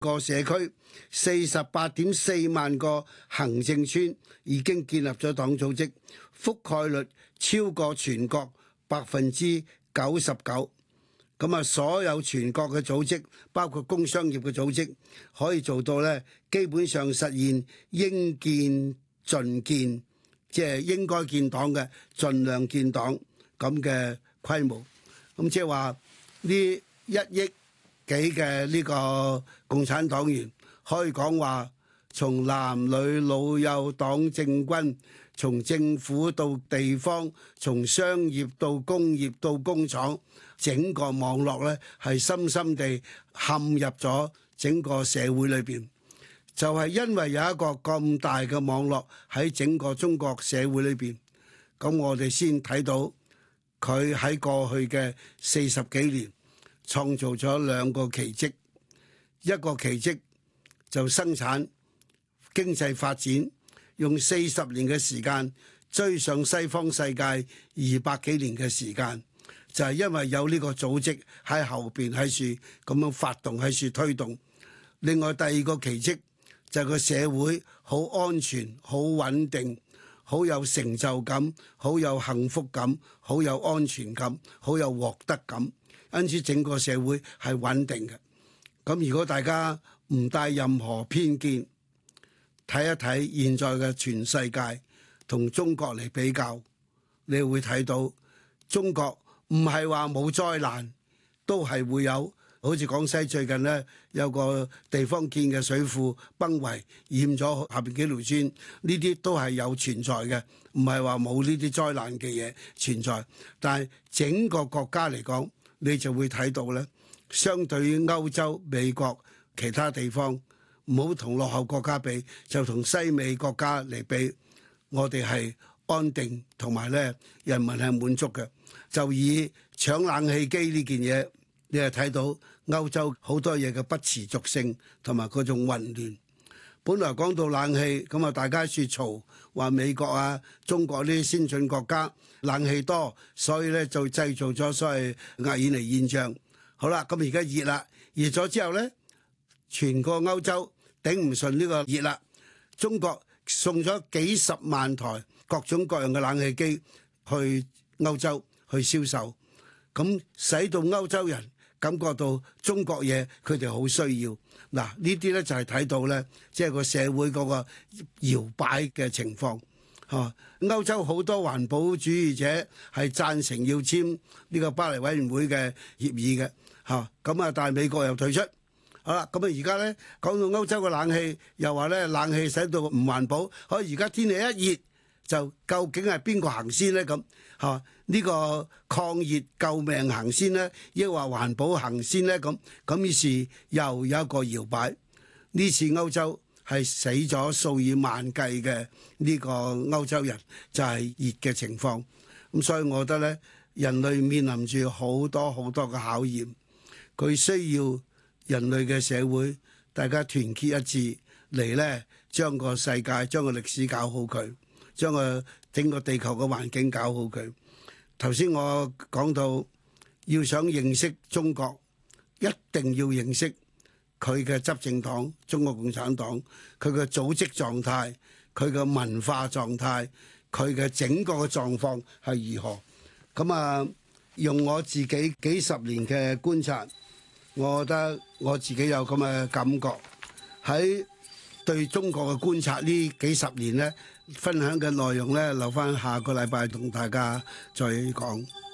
個社區48.4萬個行政村已經建立咗黨組織，覆蓋率超過全國99%。咁啊，所有全國嘅組織，包括工商業嘅組織，可以做到呢，基本上實現應建盡建，即係應該建黨嘅，盡量建黨咁嘅規模。咁即係話呢1億幾嘅呢個共產黨員，可以講話從男女老幼黨政軍，從政府到地方，從商業到工業到工廠，整個網絡呢係深深地陷入咗整個社會裏邊。就係因為有一個咁大嘅網絡喺整個中國社會裏邊，咁我哋先睇到佢喺過去嘅40幾年創造咗2個奇蹟。一個奇蹟就生產經濟發展，用40年嘅時間追上西方世界200幾年嘅時間，就係因為有呢個組織喺後邊喺處咁樣發動喺處推動。另外第2個奇蹟就係個社會好安全、好穩定、好有成就感、好有幸福感、好有安全感、好有獲得感，因此整個社會係穩定嘅。咁如果大家唔帶任何偏見，睇一睇現在嘅全世界同中國嚟比較，你會睇到中國唔係話冇災難，都係會有。好似廣西最近呢，有個地方建嘅水庫崩圍，淹咗下邊幾條村，呢啲都係有存在嘅，唔係話冇呢啲災難嘅嘢存在。但係整個國家嚟講，你就會睇到呢，相對於歐洲、美國其他地方，唔好同落後國家比，就同西美國家嚟比，我哋係安定同埋呢人民係滿足嘅。就以搶冷氣機呢件嘢，你係睇到歐洲好多嘢嘅不持續性同埋嗰種混亂。本來講到冷氣咁啊，大家説嘈話美國啊、中國呢啲先進國家冷氣多，所以咧就製造咗所謂厄爾尼現象。好啦，咁而家熱啦，熱咗之後咧，全個歐洲頂唔順呢個熱啦。中國送咗幾十萬台各種各樣嘅冷氣機去歐洲去銷售，咁使到歐洲人感覺到中國嘢佢哋好需要。嗱，呢啲咧就係睇到咧，即係個社會嗰個搖擺嘅情況。歐洲好多環保主義者係贊成要簽呢個巴黎委員會嘅協議嘅，咁啊，但係美國又退出。好啦，咁啊，而家咧講到歐洲嘅冷氣，又話咧冷氣使到唔環保。而家天氣一熱，就究竟係邊個行先咧？咁呢個抗熱救命行先咧，抑或環保行先咧？咁於是又有一個搖擺。呢次歐洲係死咗數以萬計嘅呢個歐洲人，就係熱嘅情況。咁所以我覺得咧，人類面臨住好多好多嘅考驗，佢需要人類嘅社會大家團結一致嚟咧，將個世界、將個歷史搞好佢，將個整個地球嘅環境搞好佢。頭先我講到，要想認識中國，一定要認識佢嘅執政黨中國共產黨，佢嘅組織狀態，佢嘅文化狀態，佢嘅整個嘅狀況係如何。咁啊，用我自己幾十年嘅觀察，我覺得我自己有咁嘅感覺。喺對中國嘅觀察呢幾十年呢，分享嘅內容呢，留翻下個禮拜同大家再講。